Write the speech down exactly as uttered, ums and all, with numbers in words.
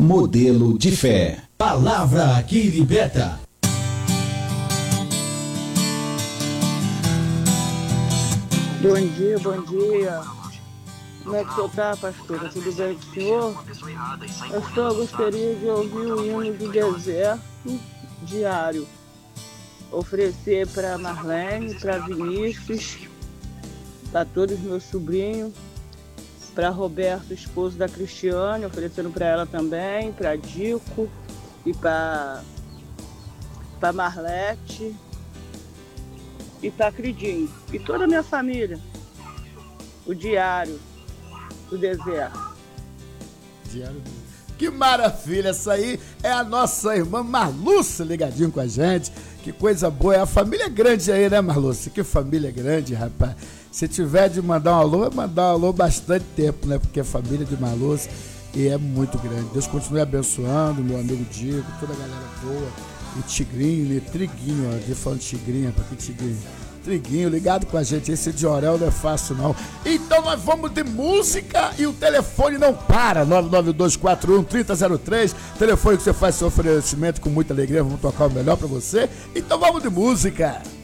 Modelo de Fé. Palavra que liberta. Bom dia, bom dia. Como é que você está, pastora? Tudo bem com o senhor? Eu só gostaria de ouvir o hino do deserto diário. Oferecer para Marlene, para Vinícius, para todos os meus sobrinhos, para Roberto, esposo da Cristiane, oferecendo para ela também, para Dico e para para Marlete e para Cridinho e toda a minha família. O diário do deserto. Diário do... Que maravilha, essa aí é a nossa irmã Marlúcia ligadinho com a gente. Que coisa boa, é a família grande aí, né, Marlúcia? Que família grande, rapaz. Se tiver de mandar um alô, é mandar um alô bastante tempo, né? Porque é família de Marlúcia e é muito grande. Deus continue abençoando, meu amigo Diego, toda a galera boa. O Tigrinho, né? Triguinho, ó. De falando Tigrinho, pra que Tigrinho? Triguinho, ligado com a gente. Esse de Orel não é fácil, não. Então nós vamos de música e o telefone não para. nove nove dois quatro um, três zero zero três. Telefone que você faz seu oferecimento com muita alegria. Vamos tocar o melhor pra você. Então vamos de música.